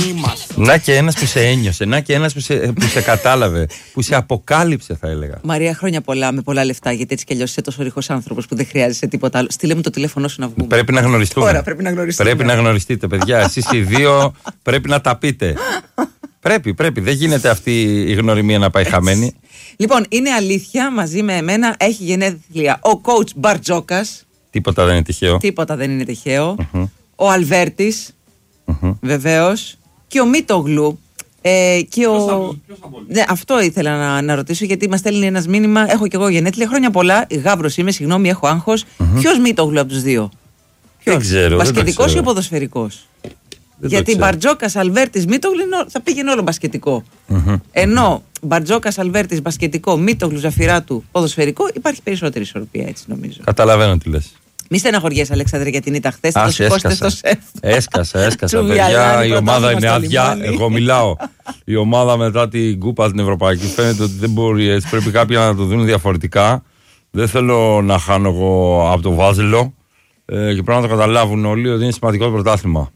Να και ένας που σε ένιωσε, να και ένας που σε κατάλαβε, που σε αποκάλυψε, θα έλεγα. Μαρία, χρόνια πολλά, με πολλά λεφτά, γιατί έτσι κι αλλιώς είσαι τόσο ρηχός άνθρωπος που δεν χρειάζεσαι τίποτα άλλο. Στείλε μου το τηλέφωνό σου να βγούμε. Πρέπει να γνωριστούμε. Ωραία, πρέπει να γνωριστούμε. Πρέπει να γνωριστείτε, παιδιά. Εσείς οι δύο πρέπει να τα πείτε. Πρέπει. Δεν γίνεται αυτή η γνωριμία να πάει χαμένη. Λοιπόν, είναι αλήθεια, μαζί με εμένα έχει γενέθλια ο coach Μπαρτζόκας. Τίποτα δεν είναι τυχαίο. Ο Αλβέρτης, βεβαίως. Και ο Μίτογλου. Ναι, αυτό ήθελα να ρωτήσω, γιατί μας στέλνει ένας μήνυμα. Έχω κι εγώ γενέθλια, χρόνια πολλά. Γάβρος είμαι, συγγνώμη, έχω άγχος. Ποιος Μίτογλου από τους δύο? Δεν ξέρω. Μπασκετικός ή ο ποδοσφαιρικός? Γιατί Μπαρτζόκας, Αλβέρτης, Μίτογλου θα πήγαινε όλο μπασκετικό. Ενώ Μπαρτζόκας, Αλβέρτης, μπασκετικό, Μίτογλου, Ζαφυράτου, ποδοσφαιρικό, υπάρχει περισσότερη ισορροπία, έτσι νομίζω. Καταλαβαίνω τι λες. Μη στεναχωριέσαι, Αλέξανδρε, για την ήττα χθες. Θα το σηκώσετε στο σεφ. Έσκασα. Παιδιά, η ομάδα είναι άδεια. Εγώ μιλάω. Η ομάδα μετά την κούπα την Ευρωπαϊκή φαίνεται ότι δεν μπορεί έτσι. Πρέπει κάποιοι να το δουν διαφορετικά. Δεν θέλω να χάνω εγώ από το Βάζελο. Και πρέπει να το καταλάβουν όλοι ότι είναι σημαντικό το πρωτάθλημα.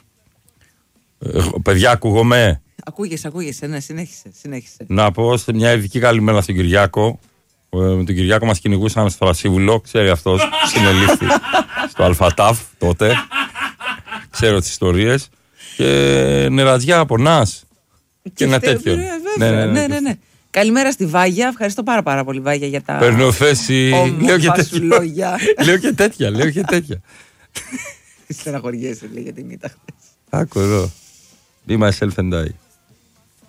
Παιδιά, ακούγομαι. Ακούγεσαι, ναι, συνέχισε. Να πω μια ειδική καλημέρα στον Κυριάκο. Με τον Κυριάκο μας κυνηγούσαμε στο Ρασίβουλο. Ξέρει αυτός, συνελήφθη στο Αλφατάφ τότε. Ξέρω τις ιστορίες. Και νερατζιά πονάς. Και ένα τέτοιο. Ναι. Καλημέρα στη Βάγια. Ευχαριστώ πάρα πολύ, Βάγια, για τα. Παίρνω θέση. Λέω και τέτοια. Στεναχωριέσαι, λέει, για την ήττα χθες. Άκου εδώ. Be myself and die.